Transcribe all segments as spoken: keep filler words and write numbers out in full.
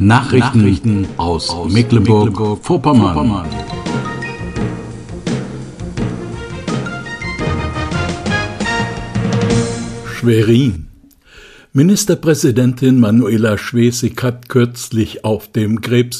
Nachrichten, Nachrichten aus, aus Mecklenburg-Vorpommern. Mecklenburg Schwerin. Ministerpräsidentin Manuela Schwesig hat kürzlich auf dem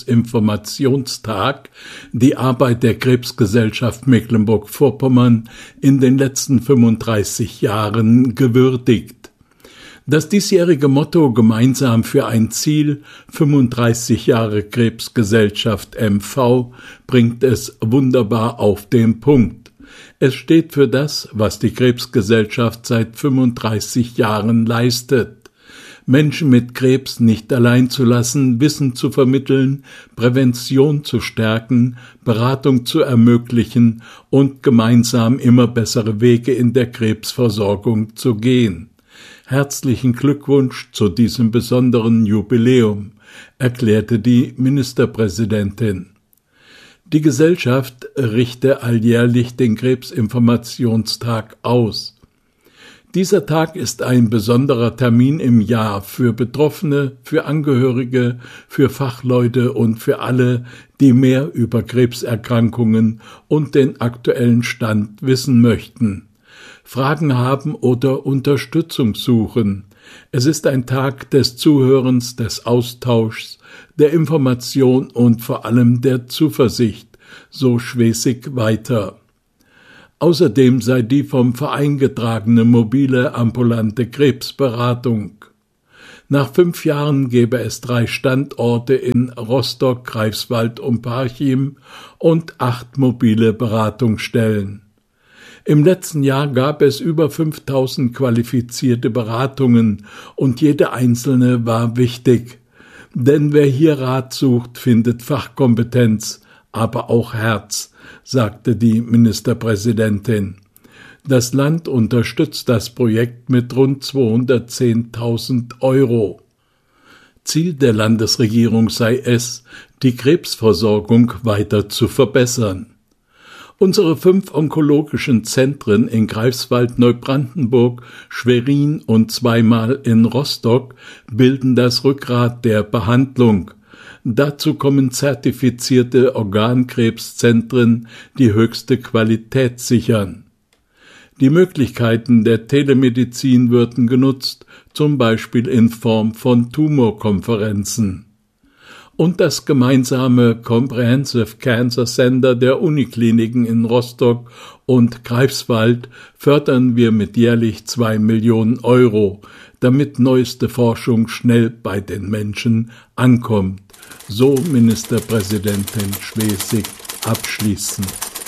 Krebsinformationstag die Arbeit der Krebsgesellschaft Mecklenburg-Vorpommern in den letzten fünfunddreißig Jahren gewürdigt. Das diesjährige Motto Gemeinsam für ein Ziel, fünfunddreißig Jahre Krebsgesellschaft M V, bringt es wunderbar auf den Punkt. Es steht für das, was die Krebsgesellschaft seit fünfunddreißig Jahren leistet. Menschen mit Krebs nicht allein zu lassen, Wissen zu vermitteln, Prävention zu stärken, Beratung zu ermöglichen und gemeinsam immer bessere Wege in der Krebsversorgung zu gehen. Herzlichen Glückwunsch zu diesem besonderen Jubiläum, erklärte die Ministerpräsidentin. Die Gesellschaft richte alljährlich den Krebsinformationstag aus. Dieser Tag ist ein besonderer Termin im Jahr für Betroffene, für Angehörige, für Fachleute und für alle, die mehr über Krebserkrankungen und den aktuellen Stand wissen möchten, Fragen haben oder Unterstützung suchen. Es ist ein Tag des Zuhörens, des Austauschs, der Information und vor allem der Zuversicht, so Schwesig weiter. Außerdem sei die vom Verein getragene mobile ambulante Krebsberatung. Nach fünf Jahren gebe es drei Standorte in Rostock, Greifswald und Parchim und acht mobile Beratungsstellen. Im letzten Jahr gab es über fünftausend qualifizierte Beratungen und jede einzelne war wichtig. Denn wer hier Rat sucht, findet Fachkompetenz, aber auch Herz, sagte die Ministerpräsidentin. Das Land unterstützt das Projekt mit rund zweihundertzehntausend Euro. Ziel der Landesregierung sei es, die Krebsversorgung weiter zu verbessern. Unsere fünf onkologischen Zentren in Greifswald, Neubrandenburg, Schwerin und zweimal in Rostock bilden das Rückgrat der Behandlung. Dazu kommen zertifizierte Organkrebszentren, die höchste Qualität sichern. Die Möglichkeiten der Telemedizin würden genutzt, zum Beispiel in Form von Tumorkonferenzen. Und das gemeinsame Comprehensive Cancer Center der Unikliniken in Rostock und Greifswald fördern wir mit jährlich zwei Millionen Euro, damit neueste Forschung schnell bei den Menschen ankommt, so Ministerpräsidentin Schwesig abschließend.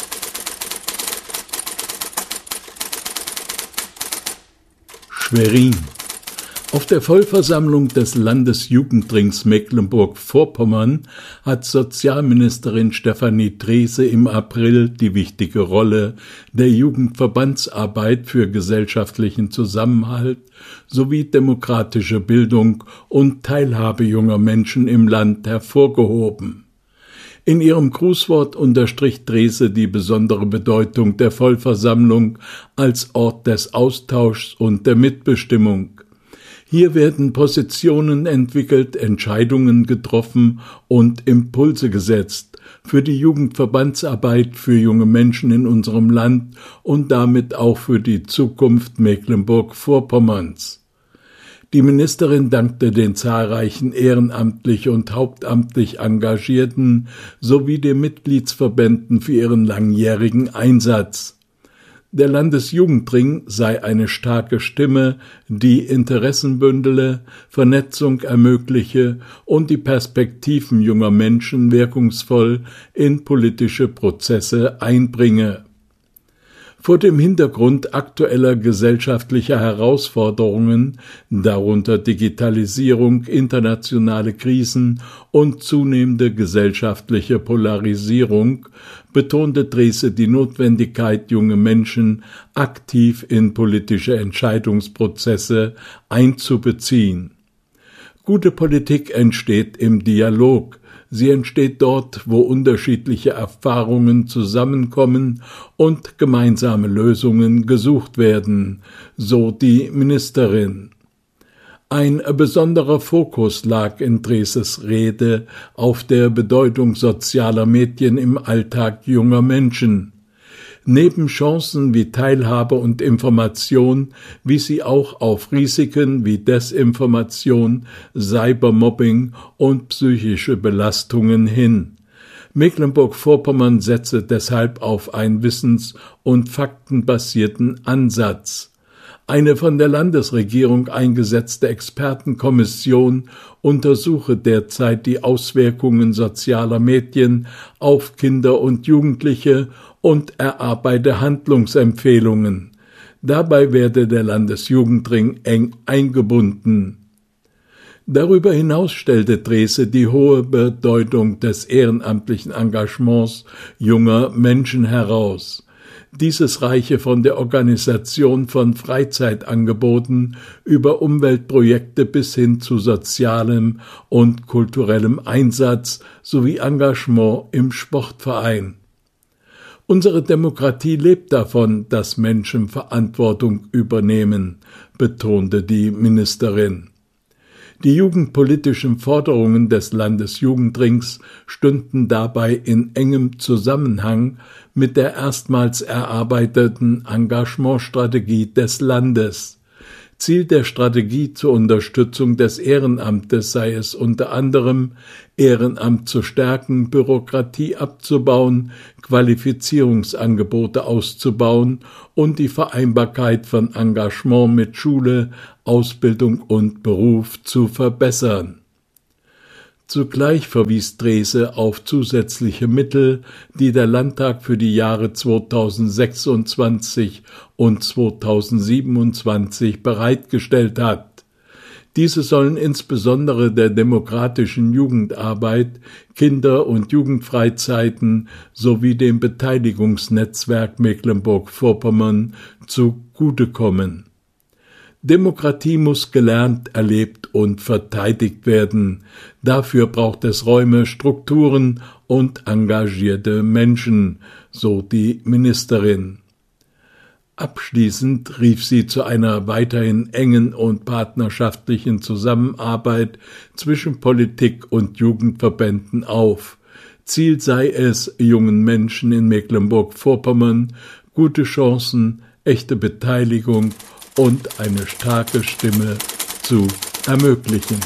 Schwerin. Auf der Vollversammlung des Landesjugendrings Mecklenburg-Vorpommern hat Sozialministerin Stefanie Drese im April die wichtige Rolle der Jugendverbandsarbeit für gesellschaftlichen Zusammenhalt sowie demokratische Bildung und Teilhabe junger Menschen im Land hervorgehoben. In ihrem Grußwort unterstrich Drese die besondere Bedeutung der Vollversammlung als Ort des Austauschs und der Mitbestimmung. Hier werden Positionen entwickelt, Entscheidungen getroffen und Impulse gesetzt für die Jugendverbandsarbeit für junge Menschen in unserem Land und damit auch für die Zukunft Mecklenburg-Vorpommerns. Die Ministerin dankte den zahlreichen ehrenamtlich und hauptamtlich Engagierten sowie den Mitgliedsverbänden für ihren langjährigen Einsatz. Der Landesjugendring sei eine starke Stimme, die Interessen bündele, Vernetzung ermögliche und die Perspektiven junger Menschen wirkungsvoll in politische Prozesse einbringe. Vor dem Hintergrund aktueller gesellschaftlicher Herausforderungen, darunter Digitalisierung, internationale Krisen und zunehmende gesellschaftliche Polarisierung, betonte Drese die Notwendigkeit, junge Menschen aktiv in politische Entscheidungsprozesse einzubeziehen. Gute Politik entsteht im Dialog. Sie entsteht dort, wo unterschiedliche Erfahrungen zusammenkommen und gemeinsame Lösungen gesucht werden, so die Ministerin. Ein besonderer Fokus lag in Dreses Rede auf der Bedeutung sozialer Medien im Alltag junger Menschen. Neben Chancen wie Teilhabe und Information wies sie auch auf Risiken wie Desinformation, Cybermobbing und psychische Belastungen hin. Mecklenburg-Vorpommern setze deshalb auf einen wissens- und faktenbasierten Ansatz. Eine von der Landesregierung eingesetzte Expertenkommission untersuche derzeit die Auswirkungen sozialer Medien auf Kinder und Jugendliche und erarbeite Handlungsempfehlungen. Dabei werde der Landesjugendring eng eingebunden. Darüber hinaus stellte Drese die hohe Bedeutung des ehrenamtlichen Engagements junger Menschen heraus. Dieses reiche von der Organisation von Freizeitangeboten über Umweltprojekte bis hin zu sozialem und kulturellem Einsatz sowie Engagement im Sportverein. Unsere Demokratie lebt davon, dass Menschen Verantwortung übernehmen, betonte die Ministerin. Die jugendpolitischen Forderungen des Landesjugendrings stünden dabei in engem Zusammenhang mit der erstmals erarbeiteten Engagementstrategie des Landes. Ziel der Strategie zur Unterstützung des Ehrenamtes sei es unter anderem, Ehrenamt zu stärken, Bürokratie abzubauen, Qualifizierungsangebote auszubauen und die Vereinbarkeit von Engagement mit Schule, Ausbildung und Beruf zu verbessern. Zugleich verwies Drese auf zusätzliche Mittel, die der Landtag für die Jahre zweitausendsechsundzwanzig und zweitausendsiebenundzwanzig bereitgestellt hat. Diese sollen insbesondere der demokratischen Jugendarbeit, Kinder- und Jugendfreizeiten sowie dem Beteiligungsnetzwerk Mecklenburg-Vorpommern zugutekommen. Demokratie muss gelernt, erlebt und verteidigt werden. Dafür braucht es Räume, Strukturen und engagierte Menschen, so die Ministerin. Abschließend rief sie zu einer weiterhin engen und partnerschaftlichen Zusammenarbeit zwischen Politik und Jugendverbänden auf. Ziel sei es, jungen Menschen in Mecklenburg-Vorpommern gute Chancen, echte Beteiligung und eine starke Stimme zu ermöglichen.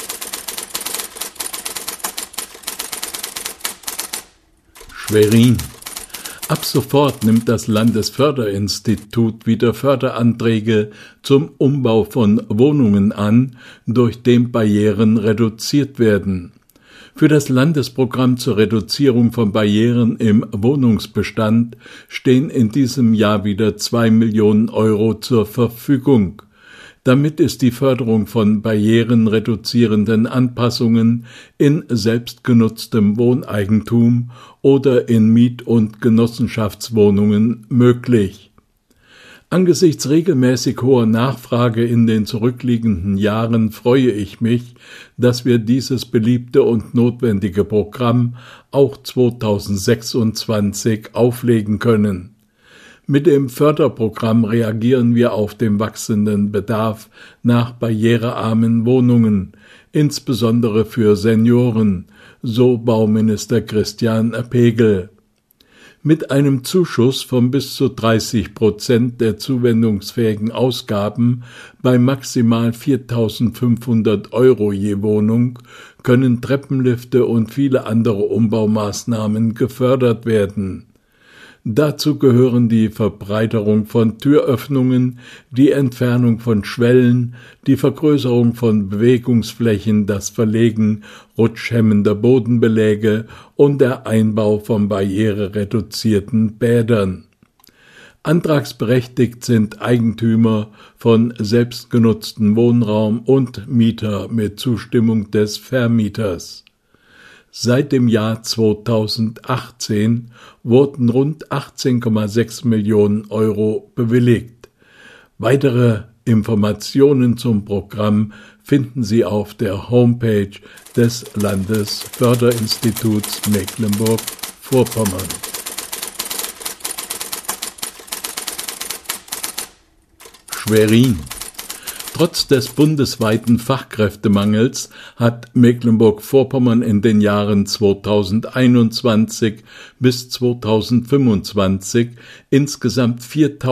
Schwerin. Ab sofort nimmt das Landesförderinstitut wieder Förderanträge zum Umbau von Wohnungen an, durch den Barrieren reduziert werden. Für das Landesprogramm zur Reduzierung von Barrieren im Wohnungsbestand stehen in diesem Jahr wieder zwei Millionen Euro zur Verfügung. Damit ist die Förderung von barrierenreduzierenden Anpassungen in selbstgenutztem Wohneigentum oder in Miet- und Genossenschaftswohnungen möglich. Angesichts regelmäßig hoher Nachfrage in den zurückliegenden Jahren freue ich mich, dass wir dieses beliebte und notwendige Programm auch zweitausendsechsundzwanzig auflegen können. Mit dem Förderprogramm reagieren wir auf den wachsenden Bedarf nach barrierearmen Wohnungen, insbesondere für Senioren, so Bauminister Christian Pegel. Mit einem Zuschuss von bis zu dreißig Prozent der zuwendungsfähigen Ausgaben bei maximal viertausendfünfhundert Euro je Wohnung können Treppenlifte und viele andere Umbaumaßnahmen gefördert werden. Dazu gehören die Verbreiterung von Türöffnungen, die Entfernung von Schwellen, die Vergrößerung von Bewegungsflächen, das Verlegen rutschhemmender Bodenbeläge und der Einbau von barrierereduzierten Bädern. Antragsberechtigt sind Eigentümer von selbstgenutztem Wohnraum und Mieter mit Zustimmung des Vermieters. Seit dem Jahr zweitausendachtzehn wurden rund achtzehn Komma sechs Millionen Euro bewilligt. Weitere Informationen zum Programm finden Sie auf der Homepage des Landesförderinstituts Mecklenburg-Vorpommern. Schwerin. Trotz des bundesweiten Fachkräftemangels hat Mecklenburg-Vorpommern in den Jahren zweitausendeinundzwanzig bis zweitausendfünfundzwanzig insgesamt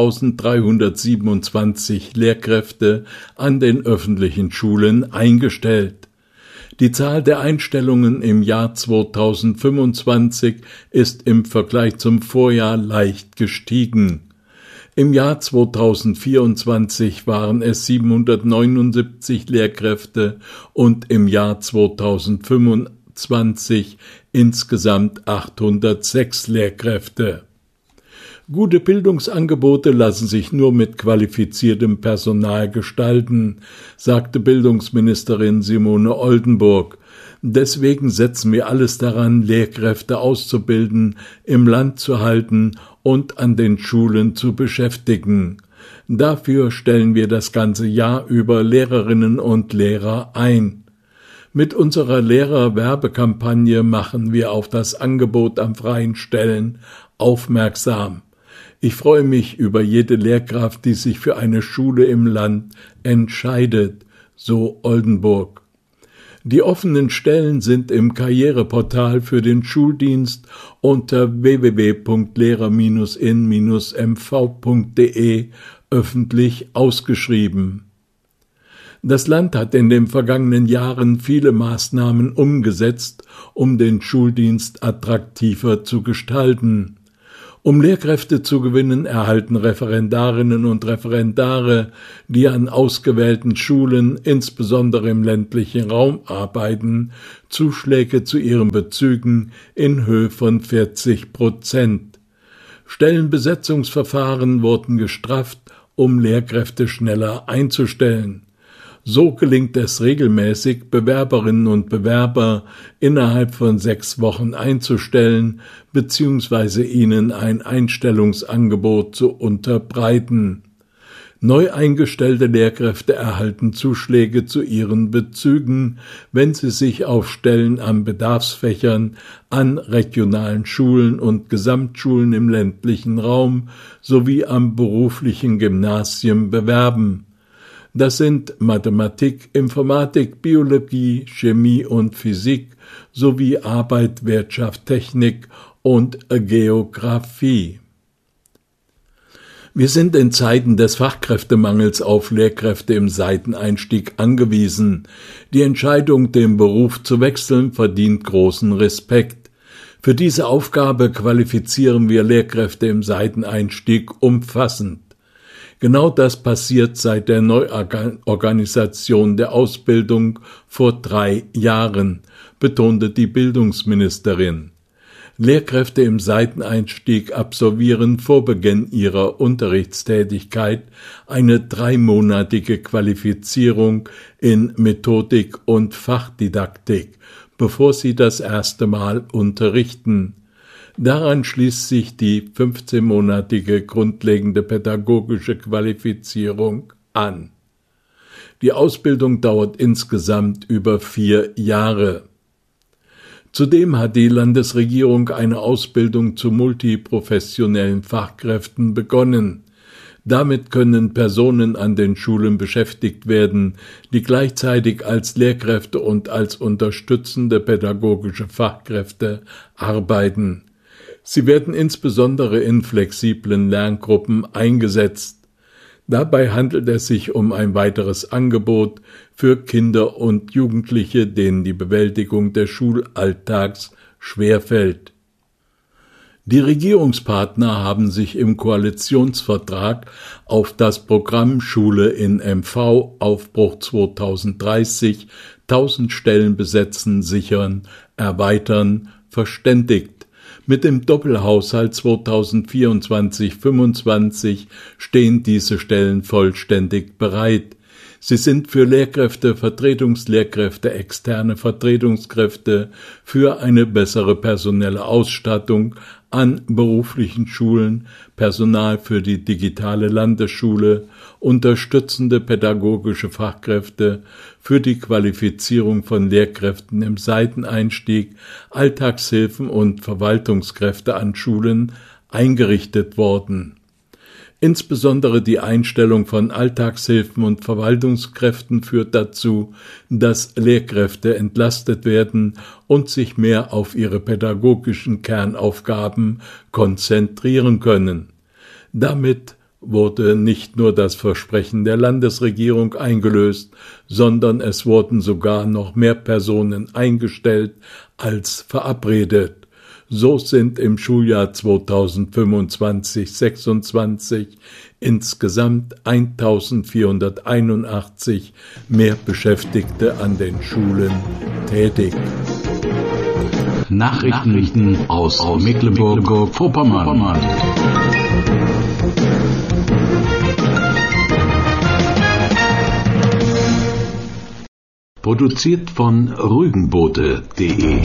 viertausenddreihundertsiebenundzwanzig Lehrkräfte an den öffentlichen Schulen eingestellt. Die Zahl der Einstellungen im Jahr zweitausendfünfundzwanzig ist im Vergleich zum Vorjahr leicht gestiegen. Im Jahr zweitausendvierundzwanzig waren es siebenhundertneunundsiebzig Lehrkräfte und im Jahr zweitausendfünfundzwanzig insgesamt achthundertsechs Lehrkräfte. Gute Bildungsangebote lassen sich nur mit qualifiziertem Personal gestalten, sagte Bildungsministerin Simone Oldenburg. Deswegen setzen wir alles daran, Lehrkräfte auszubilden, im Land zu halten und an den Schulen zu beschäftigen. Dafür stellen wir das ganze Jahr über Lehrerinnen und Lehrer ein. Mit unserer Lehrerwerbekampagne machen wir auf das Angebot an freien Stellen aufmerksam. Ich freue mich über jede Lehrkraft, die sich für eine Schule im Land entscheidet, so Oldenburg. Die offenen Stellen sind im Karriereportal für den Schuldienst unter w w w punkt lehrer Bindestrich in Bindestrich m v punkt d e öffentlich ausgeschrieben. Das Land hat in den vergangenen Jahren viele Maßnahmen umgesetzt, um den Schuldienst attraktiver zu gestalten. Um Lehrkräfte zu gewinnen, erhalten Referendarinnen und Referendare, die an ausgewählten Schulen, insbesondere im ländlichen Raum, arbeiten, Zuschläge zu ihren Bezügen in Höhe von vierzig Prozent. Stellenbesetzungsverfahren wurden gestrafft, um Lehrkräfte schneller einzustellen. So gelingt es regelmäßig, Bewerberinnen und Bewerber innerhalb von sechs Wochen einzustellen bzw. ihnen ein Einstellungsangebot zu unterbreiten. Neu eingestellte Lehrkräfte erhalten Zuschläge zu ihren Bezügen, wenn sie sich auf Stellen an Bedarfsfächern an regionalen Schulen und Gesamtschulen im ländlichen Raum sowie am beruflichen Gymnasium bewerben. Das sind Mathematik, Informatik, Biologie, Chemie und Physik sowie Arbeit, Wirtschaft, Technik und Geographie. Wir sind in Zeiten des Fachkräftemangels auf Lehrkräfte im Seiteneinstieg angewiesen. Die Entscheidung, den Beruf zu wechseln, verdient großen Respekt. Für diese Aufgabe qualifizieren wir Lehrkräfte im Seiteneinstieg umfassend. Genau das passiert seit der Neuorganisation der Ausbildung vor drei Jahren, betonte die Bildungsministerin. Lehrkräfte im Seiteneinstieg absolvieren vor Beginn ihrer Unterrichtstätigkeit eine dreimonatige Qualifizierung in Methodik und Fachdidaktik, bevor sie das erste Mal unterrichten. Daran schließt sich die fünfzehnmonatige grundlegende pädagogische Qualifizierung an. Die Ausbildung dauert insgesamt über vier Jahre. Zudem hat die Landesregierung eine Ausbildung zu multiprofessionellen Fachkräften begonnen. Damit können Personen an den Schulen beschäftigt werden, die gleichzeitig als Lehrkräfte und als unterstützende pädagogische Fachkräfte arbeiten. Sie werden insbesondere in flexiblen Lerngruppen eingesetzt. Dabei handelt es sich um ein weiteres Angebot für Kinder und Jugendliche, denen die Bewältigung des Schulalltags schwerfällt. Die Regierungspartner haben sich im Koalitionsvertrag auf das Programm Schule in M V Aufbruch zweitausenddreißig, tausend Stellen besetzen, sichern, erweitern, verständigt. Mit dem Doppelhaushalt zweitausendvierundzwanzig fünfundzwanzig stehen diese Stellen vollständig bereit. Sie sind für Lehrkräfte, Vertretungslehrkräfte, externe Vertretungskräfte, für eine bessere personelle Ausstattung an beruflichen Schulen, Personal für die digitale Landesschule, unterstützende pädagogische Fachkräfte, für die Qualifizierung von Lehrkräften im Seiteneinstieg, Alltagshilfen und Verwaltungskräfte an Schulen eingerichtet worden. Insbesondere die Einstellung von Alltagshilfen und Verwaltungskräften führt dazu, dass Lehrkräfte entlastet werden und sich mehr auf ihre pädagogischen Kernaufgaben konzentrieren können. Damit wurde nicht nur das Versprechen der Landesregierung eingelöst, sondern es wurden sogar noch mehr Personen eingestellt als verabredet. So sind im Schuljahr zweitausendfünfundzwanzig sechsundzwanzig insgesamt eintausendvierhunderteinundachtzig mehr Beschäftigte an den Schulen tätig. Nachrichten aus, aus Mecklenburg-Vorpommern. Produziert von Rügenboote punkt de